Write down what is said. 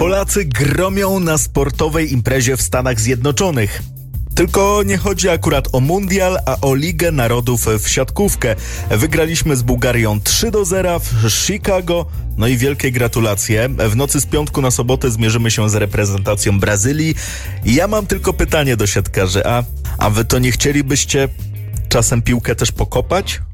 Polacy gromią na sportowej imprezie w Stanach Zjednoczonych. Tylko nie chodzi akurat o mundial, a o Ligę Narodów w siatkówkę. Wygraliśmy z Bułgarią 3-0 w Chicago. No i wielkie gratulacje. W nocy z piątku na sobotę zmierzymy się z reprezentacją Brazylii. Ja mam tylko pytanie do siatkarzy. A wy to nie chcielibyście czasem piłkę też pokopać?